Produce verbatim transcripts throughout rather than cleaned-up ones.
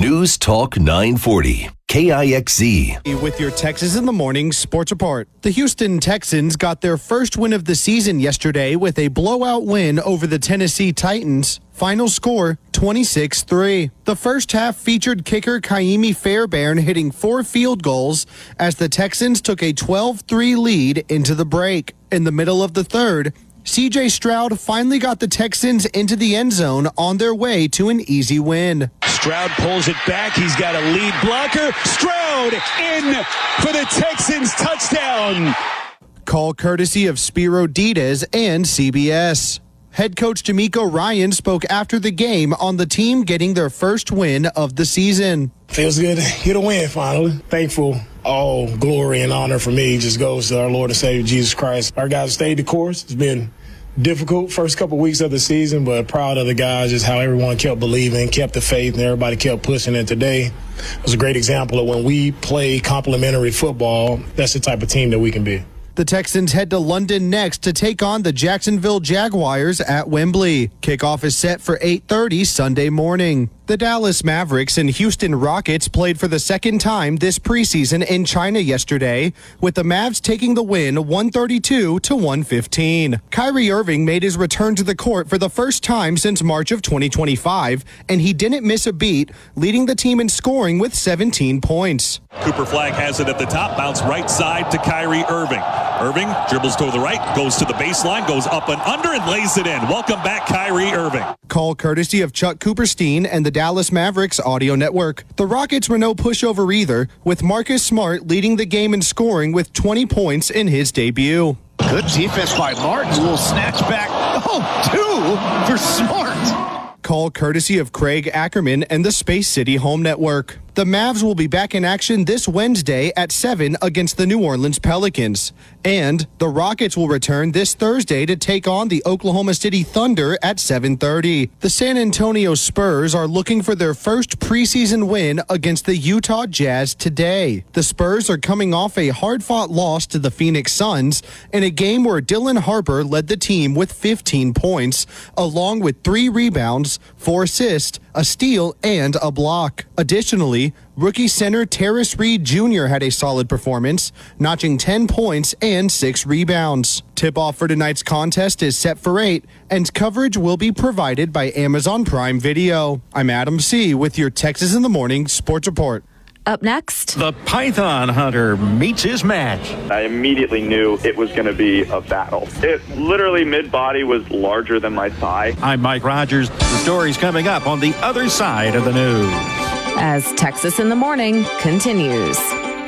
News Talk nine forty, K I X Z. With your Texas in the Morning Sports Report. The Houston Texans got their first win of the season yesterday with a blowout win over the Tennessee Titans. Final score, twenty-six three. The first half featured kicker Ka'imi Fairbairn hitting four field goals as the Texans took a twelve three lead into the break. In the middle of the third, C J Stroud finally got the Texans into the end zone on their way to an easy win. Stroud pulls it back. He's got a lead blocker. Stroud in for the Texans touchdown. Call courtesy of Spiro Diaz and C B S. Head coach D'Amico Ryan spoke after the game on the team getting their first win of the season. Feels good to get a win finally. Thankful. All glory and honor for me just goes to our Lord and Savior Jesus Christ. Our guys stayed the course. It's been difficult first couple weeks of the season, but proud of the guys, just how everyone kept believing, kept the faith, and everybody kept pushing. And today was a great example of when we play complementary football, that's the type of team that we can be. The Texans head to London next to take on the Jacksonville Jaguars at Wembley. Kickoff is set for eight thirty Sunday morning. The Dallas Mavericks and Houston Rockets played for the second time this preseason in China yesterday, with the Mavs taking the win one thirty-two to one fifteen. Kyrie Irving made his return to the court for the first time since March of twenty twenty-five, and he didn't miss a beat, leading the team in scoring with seventeen points. Cooper Flag has it at the top, bounce right side to Kyrie Irving. Irving dribbles to the right, goes to the baseline, goes up and under, and lays it in. Welcome back, Kyrie Irving. Call courtesy of Chuck Cooperstein and the Dallas Mavericks audio network. The Rockets were no pushover either, with Marcus Smart leading the game in scoring with twenty points in his debut. Good defense by Martin. A little snatch back. Oh, two for Smart. Call courtesy of Craig Ackerman and the Space City Home Network. The Mavs will be back in action this Wednesday at seven against the New Orleans Pelicans. And the Rockets will return this Thursday to take on the Oklahoma City Thunder at seven thirty. The San Antonio Spurs are looking for their first preseason win against the Utah Jazz today. The Spurs are coming off a hard-fought loss to the Phoenix Suns in a game where Dylan Harper led the team with fifteen points, along with three rebounds, four assists, a steal, and a block. Additionally, rookie center Terrace Reed Junior had a solid performance, notching ten points and six rebounds. Tip-off for tonight's contest is set for eight, and coverage will be provided by Amazon Prime Video. I'm Adam C. with your Texas in the Morning Sports Report. Up next, the Python Hunter meets his match. I immediately knew it was going to be a battle. It literally mid-body was larger than my thigh. I'm Mike Rogers. The story's coming up on the other side of the news. As Texas in the Morning continues.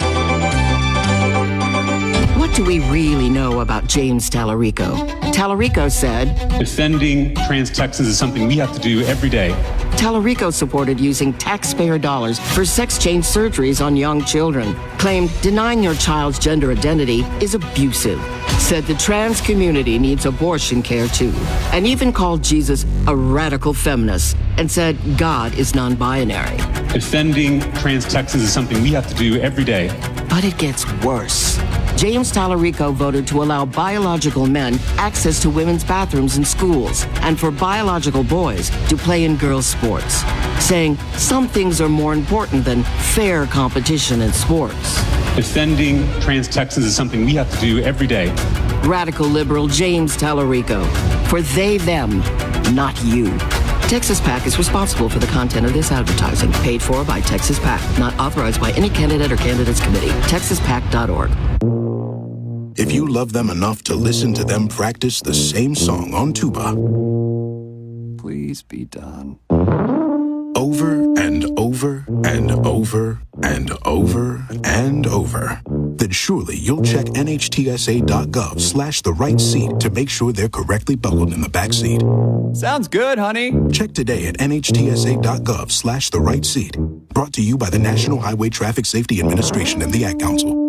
What do we really know about James Tallarico? Tallarico said, defending trans Texans is something we have to do every day. Tallarico supported using taxpayer dollars for sex change surgeries on young children. Claimed denying your child's gender identity is abusive. Said the trans community needs abortion care too. And even called Jesus a radical feminist and said God is non-binary. Defending trans Texans is something we have to do every day. But it gets worse. James Tallarico voted to allow biological men access to women's bathrooms in schools and for biological boys to play in girls' sports, saying some things are more important than fair competition in sports. Defending trans Texans is something we have to do every day. Radical liberal James Tallarico. For they, them, not you. Texas PAC is responsible for the content of this advertising, paid for by Texas PAC, not authorized by any candidate or candidates committee. texas pac dot org. If you love them enough to listen to them practice the same song on tuba, please be done. Over and over and over and over and over, then surely you'll check N H T S A dot gov slash the right seat to make sure they're correctly buckled in the back seat. Sounds good, honey. Check today at N H T S A dot gov slash the right seat. Brought to you by the National Highway Traffic Safety Administration and the Ad Council.